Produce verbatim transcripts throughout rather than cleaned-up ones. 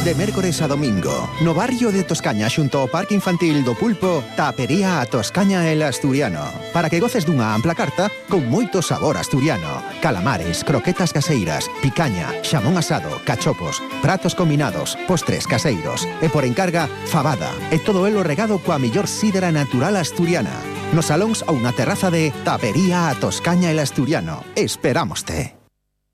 De mércores a domingo, no barrio de Toscaña xunto ao Parque Infantil do Pulpo, Tapería a Toscaña el Asturiano. Para que goces dunha ampla carta con moito sabor asturiano. Calamares, croquetas caseiras, picaña, xamón asado, cachopos, pratos combinados, postres caseiros e por encarga, fabada. E todo elo regado coa mellor sidra natural asturiana. Nos salóns ou na terraza de Tapería a Toscaña el Asturiano. Esperámoste.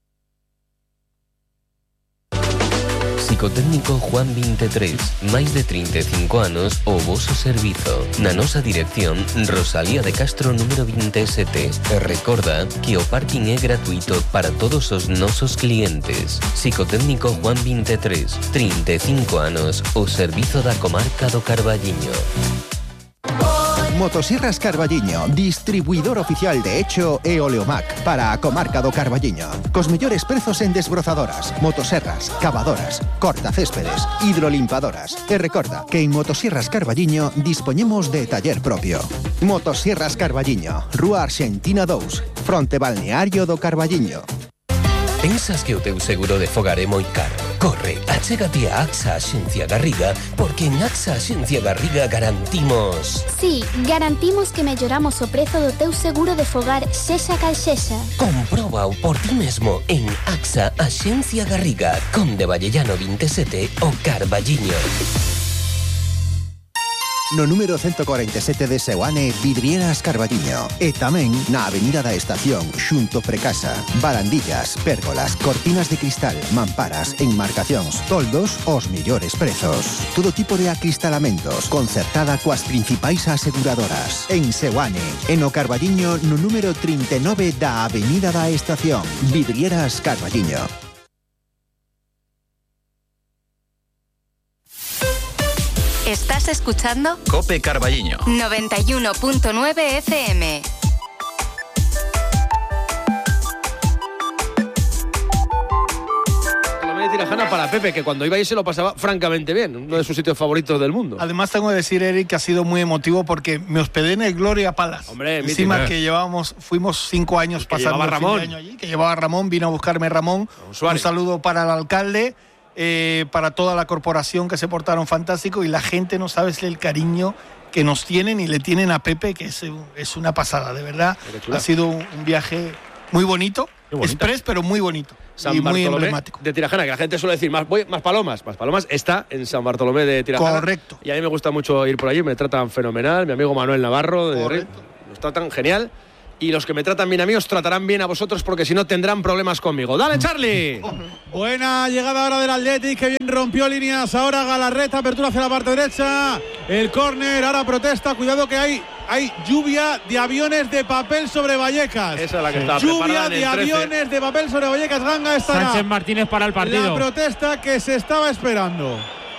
Psicotécnico Juan veintitrés, máis de trinta e cinco anos o voso servizo. Na nosa dirección, Rosalía de Castro número veintisiete. E recorda que o parking é gratuito para todos os nosos clientes. Psicotécnico Juan veintitrés, trinta e cinco anos, o servizo da comarca do Carballiño. Motosierras Carballiño, distribuidor oficial de Echo e Oleomac para a comarca do Carballiño. Cos mellores prezos en desbrozadoras, motoserras, cavadoras, cortacéspedes, hidrolimpadoras. E recorda que en Motosierras Carballiño dispoñemos de taller propio. Motosierras Carballiño, Rúa Arxentina dous, fronte balneario do Carballiño. Pensas que o teu seguro de fogar é moi caro? Corre, achégate a AXA Axencia Garriga, porque en AXA Axencia Garriga garantimos... Sí, garantimos que melloramos o prezo do teu seguro de fogar sexa cal sexa. Compróbao por ti mesmo en AXA Axencia Garriga, Conde Vallellano veintisiete, o Carballiño. No número ciento cuarenta e sete de Seoane, Vidrieras Carballiño. E tamén na Avenida da Estación, xunto Precasa. Barandillas, pérgolas, cortinas de cristal, mamparas, enmarcacións, toldos, os millores prezos. Todo tipo de acristalamentos, concertada coas principais aseguradoras. En Seoane, en o Carballiño, no número trinta e nove da Avenida da Estación. Vidrieras Carballiño. ¿Estás escuchando? Cope Carballiño. noventa y uno punto nueve F M. De Tirajana para Pepe, que cuando iba ahí se lo pasaba francamente bien, uno de sus sitios favoritos del mundo. Además tengo que decir, Eric, que ha sido muy emotivo porque me hospedé en el Gloria Palace. Hombre, encima mítico. que llevábamos, fuimos cinco años que pasando llevaba el fin de Ramón. año allí, que llevaba Ramón, vino a buscarme Ramón. Un, un saludo para el alcalde, eh, para toda la corporación, que se portaron fantástico, y la gente, no sabes el cariño que nos tienen y le tienen a Pepe, que es, es una pasada, de verdad. Ha sido un, un viaje muy bonito, express, pero muy bonito. San y muy Bartolomé emblemático. de Tirajana, que la gente suele decir, más, voy, más palomas, más palomas está en San Bartolomé de Tirajana. Correcto. Y a mí me gusta mucho ir por allí, me tratan fenomenal, mi amigo Manuel Navarro de Red, nos tratan genial. Y los que me tratan bien a mí os tratarán bien a vosotros, porque si no tendrán problemas conmigo. ¡Dale, Charlie! Buena llegada ahora del Athletic, que bien rompió líneas. Ahora Galarreta, apertura hacia la parte derecha. El córner, ahora protesta. Cuidado que hay, hay lluvia de aviones de papel sobre Vallecas. Esa es la que está Lluvia preparada en de el trece. aviones de papel sobre Vallecas. Ganga estará. Sánchez Martínez para el partido. La protesta que se estaba esperando.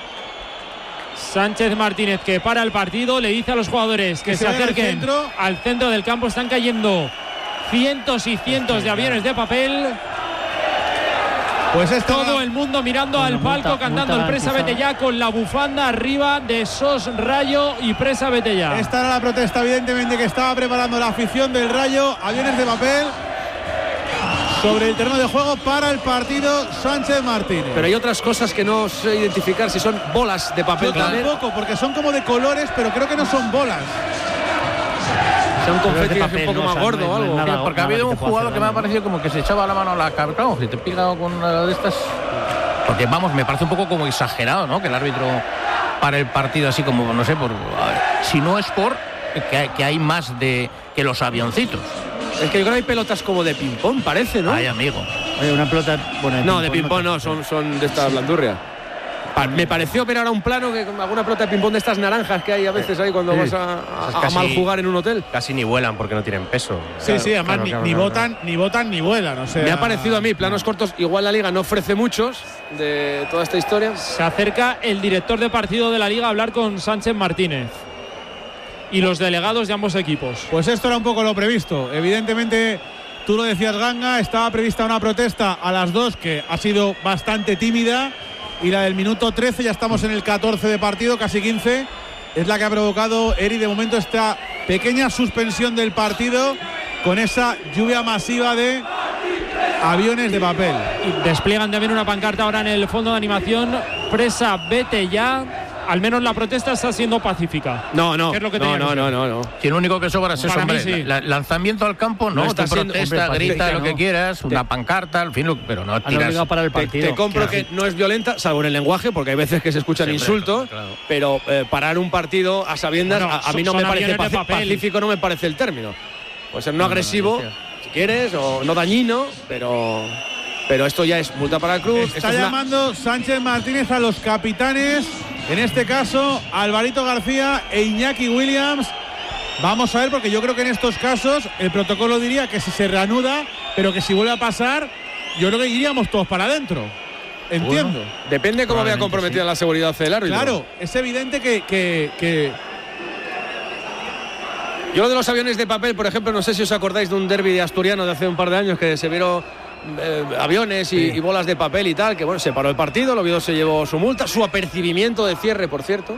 Sánchez Martínez, que para el partido, le dice a los jugadores que, que se, se acerquen al centro. al centro del campo. Están cayendo cientos y cientos de aviones de papel. Pues esta todo la... el mundo mirando bueno, al palco, multa, cantando multa el Presa Vete Ya, con la bufanda arriba de Sos Rayo y Presa Vete Ya. Esta era la protesta, evidentemente, que estaba preparando la afición del Rayo. Aviones de papel sobre el terreno de juego para el partido Sánchez Martínez. Pero hay otras cosas que no sé identificar si son bolas de papel. Yo tampoco, porque son como de colores, pero creo que no son bolas. Son confetis un poco no, más gordo o algo. Nada, porque ha habido un jugador que me ha parecido como que se echaba la mano a la cabeza. Claro, si te pica con una de estas. Porque vamos, me parece un poco como exagerado, ¿no? Que el árbitro para el partido así como, no sé, por. Si no es por que, que hay más de que los avioncitos. Es que yo creo que hay pelotas como de ping-pong, parece, ¿no? Ay, amigo. Oye, una pelota. Bueno, de no, de ping-pong no, son, son de esta blandurria. Pa- me pareció ver ahora un plano que con alguna pelota de ping-pong de estas naranjas que hay a veces ahí cuando sí. vas a, a, a mal jugar en un hotel. Casi ni vuelan porque no tienen peso. Sí, claro, sí, además claro, ni, claro, ni, claro, botan, claro. ni botan ni vuelan. O sea... Me ha parecido a mí, planos cortos, igual la Liga no ofrece muchos de toda esta historia. Se acerca el director de partido de la Liga a hablar con Sánchez Martínez y los delegados de ambos equipos. Pues esto era un poco lo previsto. Evidentemente, tú lo decías, Ganga, estaba prevista una protesta a las dos que ha sido bastante tímida, y la del minuto trece, ya estamos en el catorce de partido, casi quince, es la que ha provocado, Eri, de momento esta pequeña suspensión del partido con esa lluvia masiva de aviones de papel. Y despliegan también una pancarta ahora en el fondo de animación expresa vete ya. Al menos la protesta está siendo pacífica. No, no, es lo que no, no, no, no, no. Si lo único que sobra es eso, Para hombre. mí sí. La, lanzamiento al campo, no, No está tú siendo- protesta, hombre, grita pacífica, lo que no. quieras, una pancarta, en fin, lo- pero no tiras. para el Te, partido. te compro que no es violenta, salvo en el lenguaje, porque hay veces que se escuchan Siempre, insultos, claro. pero eh, parar un partido a sabiendas, Bueno, a, a mí no son me parece aviones de paci- papel. pacífico, no me parece el término. Puede ser no, agresivo, no, no, si quieres, o no dañino, pero, pero esto ya es multa para el club. Está esto es una- llamando Sánchez Martínez a los capitanes, en este caso Alvarito García e Iñaki Williams. Vamos a ver, porque yo creo que en estos casos el protocolo diría que si se reanuda, pero que si vuelve a pasar, yo creo que iríamos todos para adentro. Entiendo. Bueno, depende cómo vea comprometida la seguridad del árbitro. Claro, es evidente que, que, que Yo lo de los aviones de papel, por ejemplo, no sé si os acordáis de un derbi de asturiano de hace un par de años que se vieron eh, aviones y, y bolas de papel y tal, que bueno, se paró el partido, el Oviedo se llevó su multa, su apercibimiento de cierre, por cierto.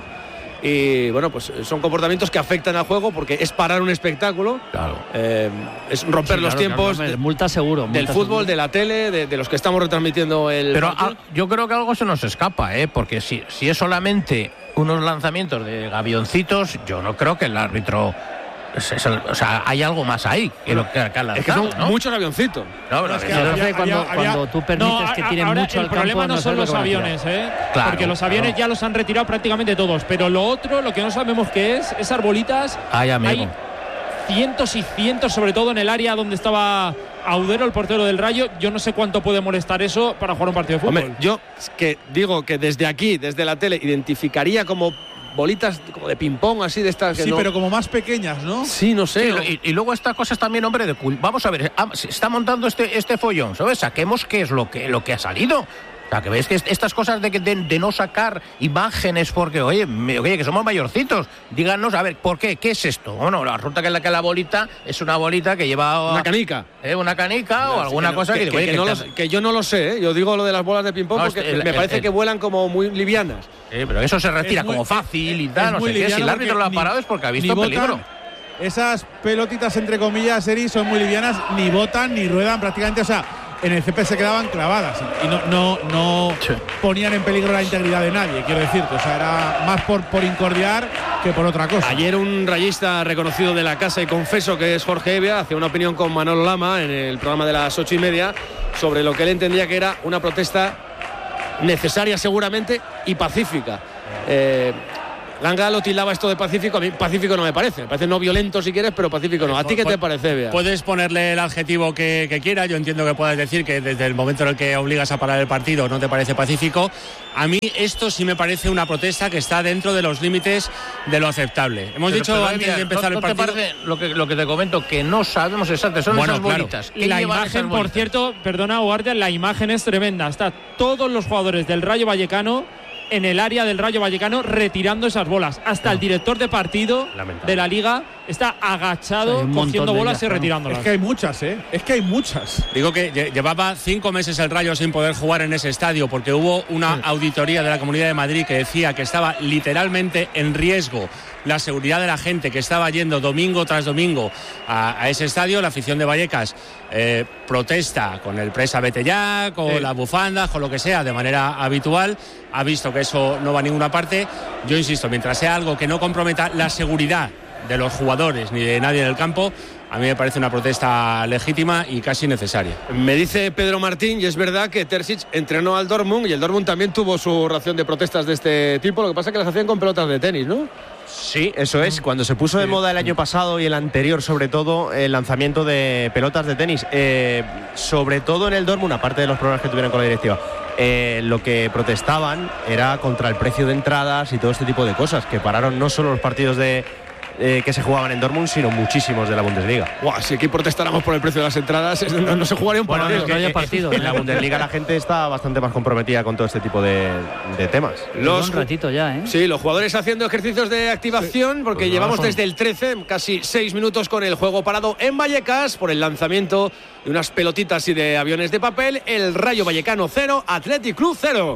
Y bueno, pues son comportamientos que afectan al juego porque es parar un espectáculo, Claro. eh, es romper Sí, los claro, tiempos claro, de- multa seguro. del multa fútbol, seguro. de la tele, de, de los que estamos retransmitiendo el Pero partido. ah, yo creo que algo se nos escapa, ¿eh? Porque si, si es solamente unos lanzamientos de avioncitos, yo no creo que el árbitro. Es- es el- o sea, hay algo más ahí que lo que, que ha es que son lanzado, ¿no? muchos avioncitos. No, pero Es que Yo no había- sé, cuando, había- cuando tú permites No, que a- tiren ahora mucho el al problema campo, no no son sabes lo los que van a tirar. aviones, ¿eh? Claro, porque los aviones claro. ya los han retirado prácticamente todos, pero lo otro, lo que no sabemos qué es, esas bolitas, Ay, amigo. hay cientos y cientos, sobre todo en el área donde estaba Audero, el portero del Rayo. Yo no sé cuánto puede molestar eso para jugar un partido de fútbol. Hombre, yo es que digo que desde aquí, desde la tele, identificaría como bolitas como de ping-pong, así de estas que sí, no- pero como más pequeñas, ¿no? Sí, no sé. Sí, ¿no? y, y luego estas cosas también, hombre, de cul- vamos a ver, ah, se está montando este, este follón, ¿sabes? Saquemos qué es lo que, lo que ha salido. O sea, que veis que est- estas cosas de, que- de, de no sacar imágenes porque, oye, me- oye, que somos mayorcitos, díganos, a ver, ¿por qué? ¿Qué es esto? Bueno, la resulta que la, que la bolita es una bolita que lleva... Una canica. ¿eh? Una canica o Sí, alguna que no- cosa que, que, digo, que- oye, que no que lo te- sé, que yo no lo sé, ¿eh? Yo digo lo de las bolas de ping-pong No, porque este, el- me parece el- que vuelan como muy livianas. Sí, pero eso se retira Es muy- como fácil y es tal, no muy sé qué. Si liviano el árbitro lo ha porque parado ni- es porque ha ni visto botan. peligro. Esas pelotitas, entre comillas, Eri, son muy livianas, ni botan ni ruedan prácticamente, o sea, en el césped se quedaban clavadas y no, no, no Sí. ponían en peligro la integridad de nadie, quiero decirte, o sea, era más por, por incordiar que por otra cosa. Ayer un rayista reconocido de la casa y confeso que es Jorge Evia hacía una opinión con Manolo Lama en el programa de las ocho y media sobre lo que él entendía que era una protesta necesaria seguramente y pacífica. Eh, Ganga lo tildaba esto de pacífico, a mí pacífico no me parece, me parece no violento si quieres, pero pacífico no. ¿A ti qué te parece, Evia? Puedes ponerle el adjetivo que, que quieras. Yo entiendo que puedas decir que desde el momento en el que obligas a parar el partido no te parece pacífico. A mí esto sí me parece una protesta que está dentro de los límites de lo aceptable. Hemos Pero, dicho pero, antes Evia, de empezar ¿no, el no te partido. parece lo que, lo que te comento? Que no sabemos exactamente, son Bueno, esas claro. bolitas. ¿Qué La llevan imagen, esas por bolitas? cierto, perdona, Guardia, la imagen es tremenda. Está todos los jugadores del Rayo Vallecano en el área del Rayo Vallecano retirando esas bolas. Hasta el director de partido Lamentable. de la Liga está agachado Sí, hay un montón cogiendo de bolas ellas, y claro. retirándolas. Es que hay muchas, ¿eh? Es que hay muchas. Digo que lle- llevaba cinco meses el Rayo sin poder jugar en ese estadio porque hubo una auditoría de la Comunidad de Madrid que decía que estaba literalmente en riesgo la seguridad de la gente que estaba yendo domingo tras domingo a, a ese estadio. La afición de Vallecas eh, protesta con el presa vete ya, con Sí. las bufandas, con lo que sea, de manera habitual. Ha visto que eso no va a ninguna parte. Yo insisto, mientras sea algo que no comprometa la seguridad de los jugadores ni de nadie en el campo, a mí me parece una protesta legítima y casi necesaria. Me dice Pedro Martín, y es verdad que Terzic entrenó al Dortmund y el Dortmund también tuvo su ración de protestas de este tipo, lo que pasa es que las hacían con pelotas de tenis, ¿no? Sí, eso es. Cuando se puso de moda el año pasado y el anterior, sobre todo, el lanzamiento de pelotas de tenis, eh, sobre todo en el Dortmund, aparte de los problemas que tuvieron con la directiva, eh, lo que protestaban era contra el precio de entradas y todo este tipo de cosas, que pararon no solo los partidos de eh, que se jugaban en Dortmund, sino muchísimos de la Bundesliga. Buah, si aquí protestáramos por el precio de las entradas, es- no, no se jugaría un Bueno, partido. es que, eh, partido. en la Bundesliga la gente está bastante más comprometida con todo este tipo de, de temas. Los un ratito ya, ¿eh? Sí, los jugadores haciendo ejercicios de activación, porque Pues llevamos nada, desde el trece, casi seis minutos con el juego parado en Vallecas por el lanzamiento de unas pelotitas y de aviones de papel. El Rayo Vallecano cero, Athletic Club cero.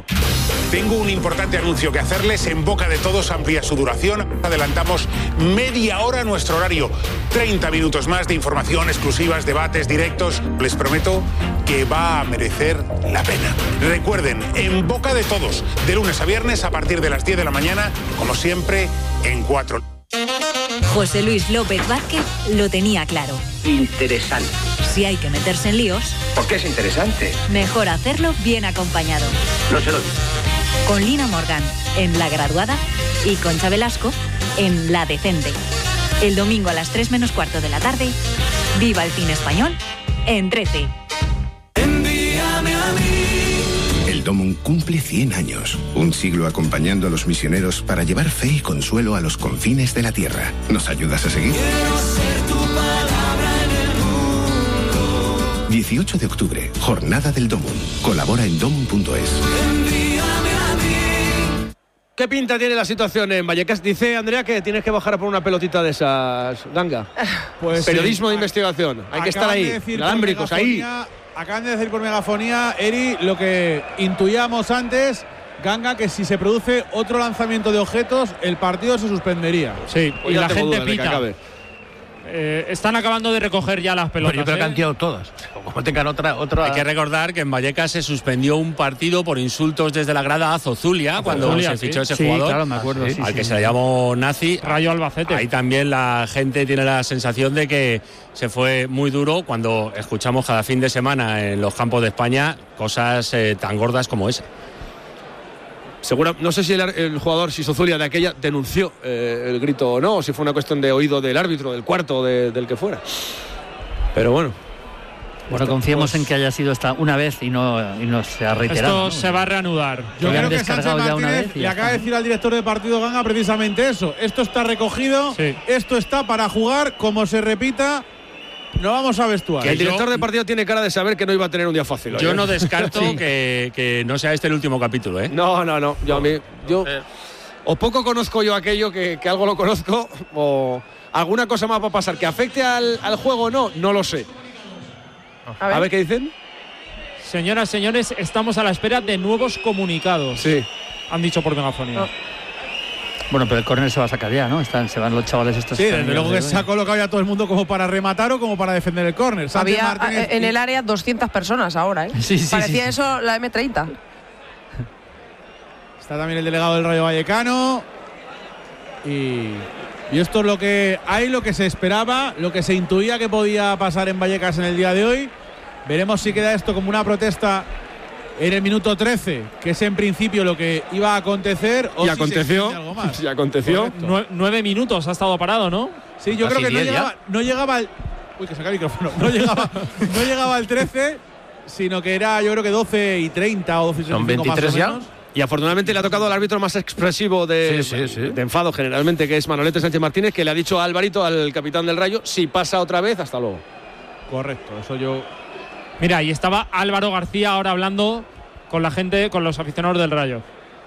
Tengo un importante anuncio que hacerles. En boca de todos amplía su duración. Adelantamos media hora nuestro horario. treinta minutos más de información, exclusivas, debates, directos. Les prometo que va a merecer la pena. Recuerden, en boca de todos, de lunes a viernes a partir de las diez de la mañana, como siempre, en cuatro. José Luis López Vázquez lo tenía claro. Interesante. Si hay que meterse en líos, ¿por qué es interesante? mejor hacerlo bien acompañado. No se lo digo. Con Lina Morgan en La Graduada y Concha Velasco en La Decente. El domingo a las tres menos cuarto de la tarde, viva el cine español en trece. Envíame a mí. El Domum cumple cien años, un siglo acompañando a los misioneros para llevar fe y consuelo a los confines de la tierra. ¿Nos ayudas a seguir? Quiero ser tu palabra en el mundo. dieciocho de octubre, Jornada del Domum. Colabora en domum punto es. ¿Qué pinta tiene la situación en Vallecas? Dice Andrea que tienes que bajar a por una pelotita de esas, Ganga. Pues periodismo sí. de investigación. Hay que estar Acaban ahí, de decir por alámbricos, ahí. megafonía- Acaban de decir por megafonía, Eri, lo que intuíamos antes, Ganga, que si se produce otro lanzamiento de objetos, el partido se suspendería. Sí, Pues y ya la tengo gente dudas de que pita. acabe. Eh, están acabando de recoger ya las pelotas. Pero yo creo que ¿eh? han tirado todas. Como tengan otra, otra. Hay que recordar que en Vallecas se suspendió un partido por insultos desde la grada a Zozulia cuando Zozulia, se sí. fichó ese Sí, jugador. claro, me acuerdo, sí, al sí. que se le llamó nazi. Rayo Albacete. Ahí también la gente tiene la sensación de que se fue muy duro cuando escuchamos cada fin de semana en los campos de España cosas eh, tan gordas como esa. Segura, no sé si el, el jugador, si Sozulia de aquella denunció eh, el grito o no, o si fue una cuestión de oído del árbitro, del cuarto, de, del que fuera. Pero bueno. Bueno, confiemos en que haya sido esta una vez y no, y no se ha reiterado. Esto ¿no? se va a reanudar. Yo Lo creo han que Sánchez descargado ya una Martínez vez y le ya acaba de está. decir al director de partido Ganga precisamente eso. Esto está recogido, Sí. esto está para jugar, como se repita, no vamos a vestuario. Que el director de partido tiene cara de saber que no iba a tener un día fácil. Yo ¿eh? no descarto Sí. que, que no sea este el último capítulo, ¿eh? No, no, no. Yo, a mí, yo o poco conozco yo aquello que, que algo lo conozco, o alguna cosa más va a pasar. ¿Que afecte al, al juego o no? No lo sé. A ver. A ver qué dicen. Señoras, señores, estamos a la espera de nuevos comunicados. Sí. Han dicho por megafonía. No. Bueno, pero el córner se va a sacar ya, ¿no? Están, se van los chavales estos. Sí, que están desde luego en que el- se ha colocado ya todo el mundo como para rematar o como para defender el córner. Sánchez Había Martínez eh, en y- el área doscientas personas ahora, ¿eh? Sí, sí, Parecía sí, sí. eso la eme treinta. Está también el delegado del Rayo Vallecano. Y, y esto es lo que hay, lo que se esperaba, lo que se intuía que podía pasar en Vallecas en el día de hoy. Veremos si queda esto como una protesta en el minuto trece, que es en principio lo que iba a acontecer. O Y si se aconteció. extiende algo más. Y aconteció. Correcto. Nue- nueve minutos ha estado parado, ¿no? Sí, yo Casi creo que no diez ya. llegaba, no llegaba al. Uy, que saca el micrófono. No llegaba, no llegaba al trece, sino que era, yo creo que doce y treinta o doce y Son treinta y cinco veintitrés más o ya. menos. Y afortunadamente le ha tocado al árbitro más expresivo de, Sí, sí, sí. de enfado generalmente, que es Manolete Sánchez Martínez, que le ha dicho a Alvarito, al capitán del Rayo, si pasa otra vez, hasta luego. Correcto, eso yo. Mira, y estaba Álvaro García ahora hablando con la gente, con los aficionados del Rayo.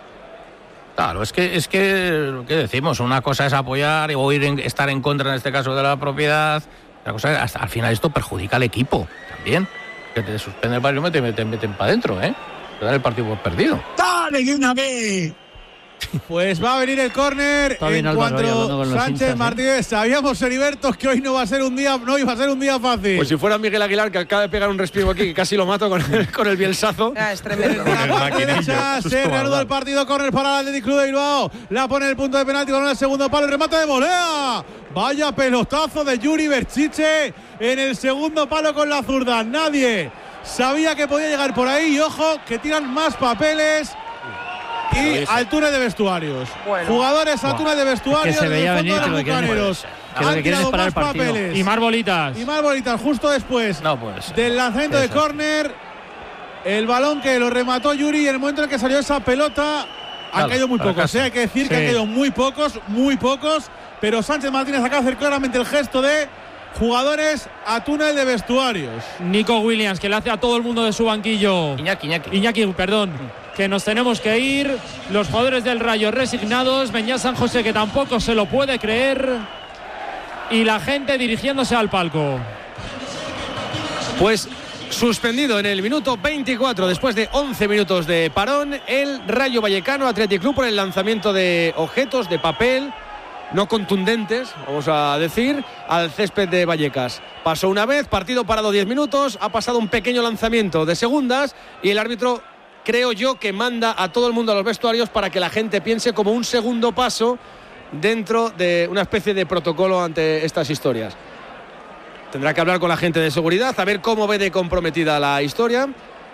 Claro, es que, es que, ¿qué decimos? Una cosa es apoyar o ir en- estar en contra, en este caso, de la propiedad. La cosa es, hasta, al final esto perjudica al equipo también. Que te suspenden el partido y te meten, meten para adentro, ¿eh? Te dan el partido por perdido. ¡Dale de una vez! Pues va a venir el córner Está bien en Álvaro ahí hablando cuanto con los Sánchez hinchas, ¿eh? Martínez. Sabíamos, Heribertos, que hoy no va a ser un día, no iba a ser un día fácil. Pues si fuera Miguel Aguilar, que acaba de pegar un respiro aquí, que casi lo mato con el, con el bielsazo. Ah, es tremendo. Por la parte derecha se reanuda el partido, córner para el Athletic Club de Bilbao. La pone en el punto de penalti con el segundo palo, el remate de volea. Vaya pelotazo de Yuri Berchiche en el segundo palo con la zurda. Nadie sabía que podía llegar por ahí y ojo que tiran más papeles. Y al túnel de vestuarios. Bueno. Jugadores al Buah. túnel de vestuarios. Es que se veía del fondo venir de que los lo que quieren- bucaneros. que lo que Han quieren es tirado parar más el partido. papeles. Y más bolitas. Y más bolitas justo después No puede ser. del lanzamiento de Eso. córner. El balón que lo remató Yuri y en el momento en que salió esa pelota han Claro, caído muy para pocos. casa. ¿eh? Hay que decir que Sí. han caído muy pocos, muy pocos. Pero Sánchez Martínez acaba de hacer claramente el gesto de jugadores a túnel de vestuarios. Nico Williams, que le hace a todo el mundo de su banquillo. Iñaki, Iñaki. Iñaki, perdón. Que nos tenemos que ir. Los jugadores del Rayo resignados. Beñat San José, que tampoco se lo puede creer. Y la gente dirigiéndose al palco. Pues Suspendido en el minuto veinticuatro, después de once minutos de parón, el Rayo Vallecano Athletic Club por el lanzamiento de objetos de papel no contundentes, vamos a decir, al césped de Vallecas. Pasó una vez, partido parado diez minutos, ha pasado un pequeño lanzamiento de segundas y el árbitro, creo yo, que manda a todo el mundo a los vestuarios para que la gente piense como un segundo paso dentro de una especie de protocolo ante estas historias. Tendrá que hablar con la gente de seguridad, a ver cómo ve de comprometida la historia.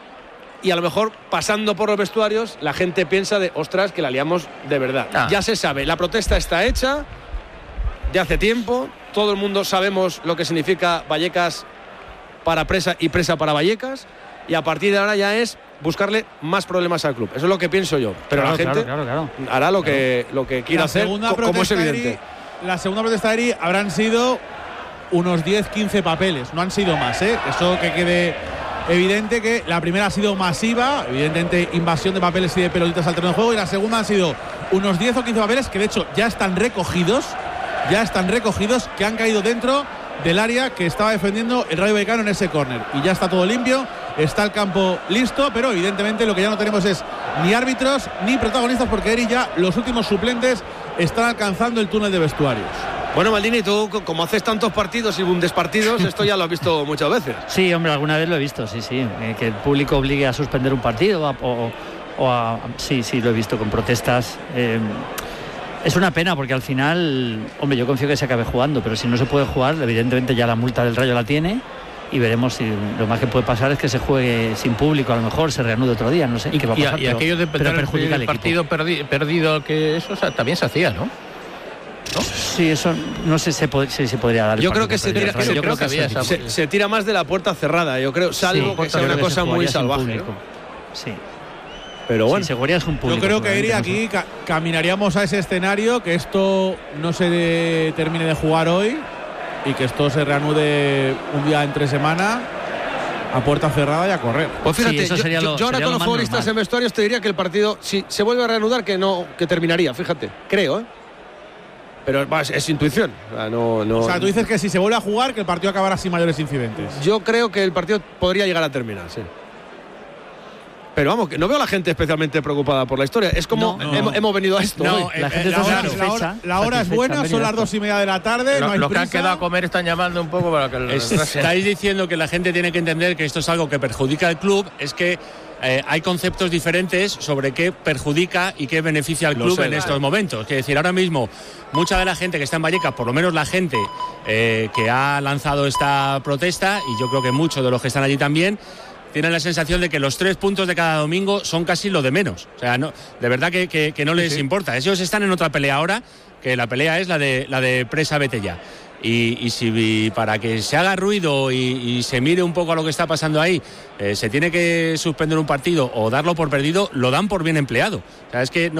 Y a lo mejor, pasando por los vestuarios, la gente piensa de, ostras, que la liamos de verdad. Ah. Ya se sabe, la protesta está hecha, de hace tiempo. Todo el mundo sabemos lo que significa Vallecas para Presa y Presa para Vallecas. Y a partir de ahora ya es buscarle más problemas al club. Eso es lo que pienso yo. Pero claro, la gente claro, claro, claro. hará lo que, lo que quiera hacer, como es evidente. Eri, la segunda protesta de Eri habrán sido unos diez quince papeles, no han sido más, ¿eh? Eso que quede evidente, que la primera ha sido masiva, evidentemente invasión de papeles y de pelotitas al terreno de juego, y la segunda han sido unos diez o quince papeles que de hecho ya están recogidos, ya están recogidos, que han caído dentro del área que estaba defendiendo el Rayo Vallecano en ese córner, y ya está todo limpio, está el campo listo, pero evidentemente lo que ya no tenemos es ni árbitros ni protagonistas, porque Eri, ya los últimos suplentes están alcanzando el túnel de vestuarios. Bueno, Maldini, tú como haces tantos partidos y bundespartidos, esto ya lo has visto muchas veces. Sí, hombre, alguna vez lo he visto, sí, sí. Eh, que el público obligue a suspender un partido o, o, o a... Sí, sí, lo he visto con protestas. Eh, es una pena porque al final, hombre, yo confío que se acabe jugando, pero si no se puede jugar, evidentemente ya la multa del Rayo la tiene y veremos si lo más que puede pasar es que se juegue sin público, a lo mejor se reanude otro día, no sé y, qué va a pasar. Y, y pero, aquello de pero perjudica el partido perdi, perdido, que eso, o sea, también se hacía, ¿no? ¿No? Sí, eso no sé si se, se, se podría dar. Yo creo que, se tira, yo yo creo creo que, que se, se tira más de la puerta cerrada, yo creo, salvo sí, que sea una cosa muy salvaje, ¿no? Sí. Pero bueno, sí, seguridad es un público. Yo creo que iría aquí, ca caminaríamos a ese escenario, que esto no se de, termine de jugar hoy y que esto se reanude un día entre semana a puerta cerrada y a correr. Pues fíjate, sí, yo, lo, yo ahora con los futbolistas normal. En vestuarios te diría que el partido, si se vuelve a reanudar, que no, que terminaría, fíjate, creo, ¿eh? Pero es, es intuición. O sea, no, no, o sea, tú dices que si se vuelve a jugar, que el partido acabará sin mayores incidentes. Yo creo que el partido podría llegar a terminar, sí. Pero vamos, que no veo a la gente especialmente preocupada por la historia. Es como no, no. Hemos, hemos venido a esto. No, eh, la, gente la, hora, la, hora, la hora es buena, son las dos y media de la tarde. Lo, no hay los prisa. que han quedado a comer están llamando un poco para que el, estáis diciendo que la gente tiene que entender que esto es algo que perjudica al club. Es que Eh, hay conceptos diferentes sobre qué perjudica y qué beneficia al club sé, en claro. estos momentos. Es decir, ahora mismo, mucha de la gente que está en Vallecas, por lo menos la gente eh, que ha lanzado esta protesta, y yo creo que muchos de los que están allí también, tienen la sensación de que los tres puntos de cada domingo son casi lo de menos. O sea, no, de verdad que, que, que no les sí, sí. importa. Ellos están en otra pelea ahora, que la pelea es la de, la de Presa vete ya. Y, y si para que se haga ruido y, y se mire un poco a lo que está pasando ahí, eh, se tiene que suspender un partido o darlo por perdido, lo dan por bien empleado. O sea, es que no